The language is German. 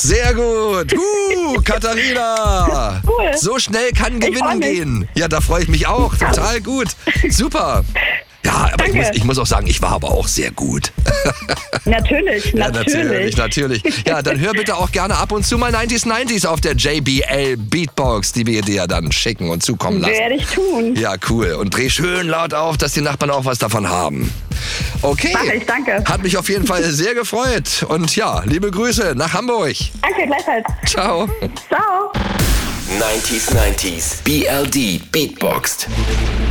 Sehr gut. Katharina. Cool. So schnell kann Ich freu Gewinnen mich. gehen. Ja, da freue ich mich auch. Total gut. Super. Ja, aber Danke. ich muss auch sagen, ich war aber auch sehr gut. Natürlich, Ja, natürlich. natürlich. Ja, dann hör bitte auch gerne ab und zu mal 90s auf der JBL Beatbox, die wir dir dann schicken und zukommen lassen. Werde ich tun. Ja, cool. Und dreh schön laut auf, dass die Nachbarn auch was davon haben. Okay. Mach ich, danke. Hat mich auf jeden Fall sehr gefreut. Und ja, liebe Grüße nach Hamburg. Danke, gleichfalls. Ciao. Ciao. 90s BLD Beatboxed.